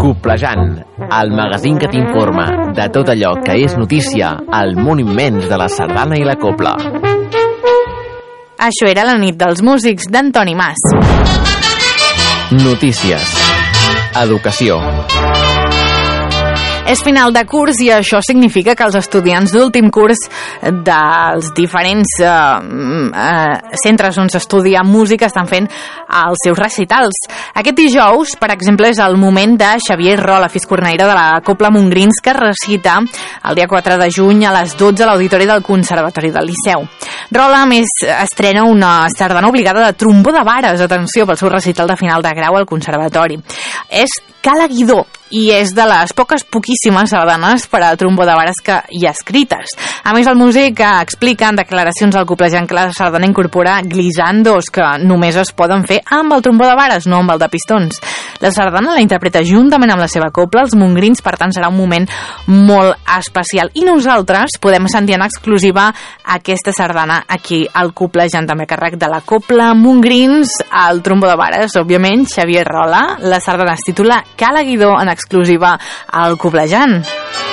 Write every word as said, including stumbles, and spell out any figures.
Coplejant, el magazín que t'informa de tot allò que és notícia al món immens de la sardana i la copla. Això era la nit dels músics d'Antoni Mas. Notícies. Educació. És final de curs i això significa que els estudiants d'últim curs dels diferents eh, eh, centres on s'estudia música estan fent els seus recitals. Aquest dijous, per exemple, és el moment de Xavier Rola, fiscornaire de la Copla Montgrins, que recita el dia quatre de juny a les dotze a l'auditori del Conservatori del Liceu. Rola, a més, estrena una sardana obligada de trombó de vares, atenció, pel seu recital de final de grau al Conservatori. És Cala Guidó i és de les poques, poquíssimes sardanes per a trombó de vares que hi ha escrites. A més, el músic explica en declaracions al Coplejant que la sardana incorpora glissandos que només es poden fer amb el trombó de vares, no amb el de pistons. La sardana la interpreta juntament amb la seva copla, els Montgrins, per tant serà un moment molt especial. I nosaltres podem sentir en exclusiva aquesta sardana aquí al Coplejant, també a càrrec de la Copla Montgrins, el trombó de vares, òbviament, Xavier Rola. La sardana es titula Cala Guidó, en exclusiva al Coplejant.